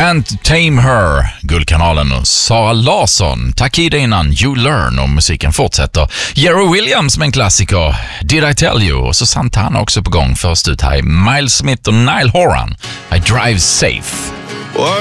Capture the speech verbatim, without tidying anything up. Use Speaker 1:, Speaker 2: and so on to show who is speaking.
Speaker 1: Can't Tame Her, Guldkanalen och Sara Larsson. Takida innan You Learn, och musiken fortsätter. Jerry Williams med en klassiker, Did I Tell You, och så Santana också på gång. Först ut här, Miles Smith och Niall Horan, I Drive Safe.